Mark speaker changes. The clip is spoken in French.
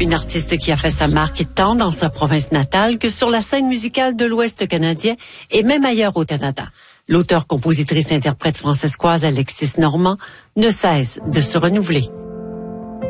Speaker 1: Une artiste qui a fait sa marque tant dans sa province natale que sur la scène musicale de l'Ouest canadien et même ailleurs au Canada. L'auteur-compositrice-interprète francescoise Alexis Normand ne cesse de se renouveler.